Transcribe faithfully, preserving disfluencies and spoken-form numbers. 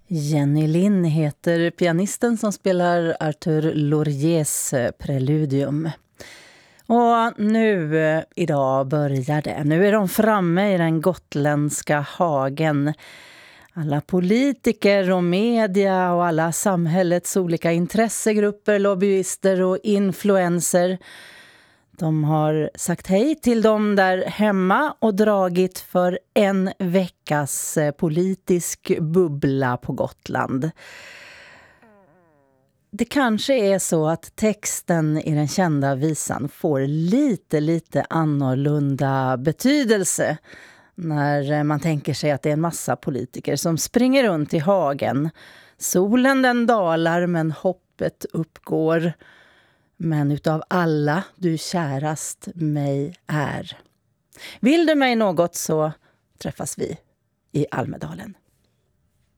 Jenny Lind heter pianisten som spelar Arthur Lauriers Preludium. Och nu eh, idag börjar det. Nu är de framme i den gotländska hagen. Alla politiker och media och alla samhällets olika intressegrupper, lobbyister och influenser. De har sagt hej till dem där hemma och dragit för en veckas politisk bubbla på Gotland. Det kanske är så att texten i den kända visan får lite, lite annorlunda betydelse när man tänker sig att det är en massa politiker som springer runt i hagen. Solen den dalar men hoppet uppgår. Men utav alla du kärast mig är. Vill du mig något så träffas vi i Almedalen.